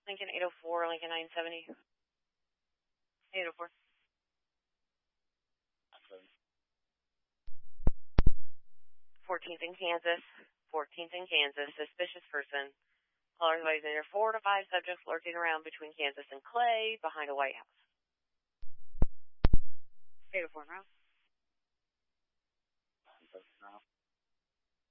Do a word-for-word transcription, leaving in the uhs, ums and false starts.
Lincoln eight oh four, Lincoln nine seventy. eight oh four. fourteenth in Kansas. fourteenth in Kansas. Suspicious person. Caller advised there are four to five subjects lurking around between Kansas and Clay behind a White House. eight oh four, round.